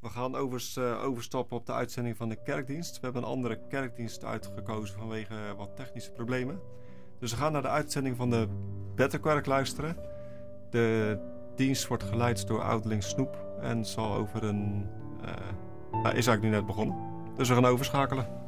We gaan overstappen op de uitzending van de kerkdienst. We hebben een andere kerkdienst uitgekozen vanwege wat technische problemen. Dus we gaan naar de uitzending van de Betterkerk luisteren. De dienst wordt geleid door ouderling Snoep en zal over is eigenlijk nu net begonnen. Dus we gaan overschakelen.